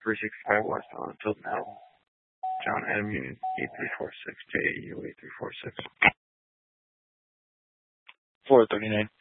365 West on Tilden Ave. John Adam Union, 8346, JAU 8346. 439.